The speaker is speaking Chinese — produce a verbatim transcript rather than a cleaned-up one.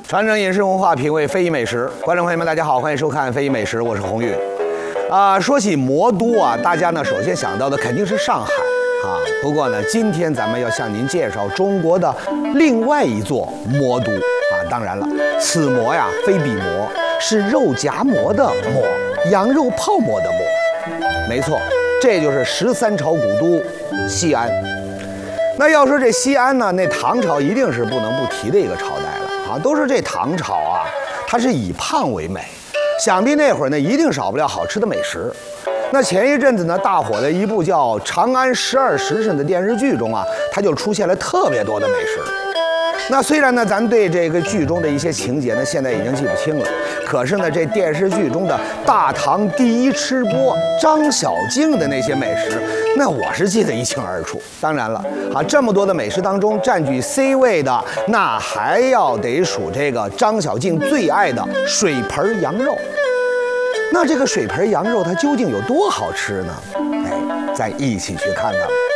传承饮食文化，品味非遗美食。观众朋友们，大家好，欢迎收看《非遗美食》，我是红玉。啊，说起魔都啊，大家呢首先想到的肯定是上海啊。不过呢，今天咱们要向您介绍中国的另外一座魔都啊。当然了，此魔呀非彼魔，是肉夹馍的馍，羊肉泡馍的馍。没错，这就是十三朝古都西安。那要说这西安呢，那唐朝一定是不能不提的一个朝代了。啊，都是这唐朝啊，它是以胖为美，想必那会儿呢一定少不了好吃的美食。那前一阵子呢，大火的一部叫《长安十二时辰》的电视剧中啊，它就出现了特别多的美食。那虽然呢，咱对这个剧中的一些情节呢，现在已经记不清了，可是呢，这电视剧中的大唐第一吃播张小静的那些美食，那我是记得一清二楚。当然了，啊，这么多的美食当中，占据 C 位的，那还要得数这个张小静最爱的水盆羊肉。那这个水盆羊肉它究竟有多好吃呢？哎，咱一起去看看。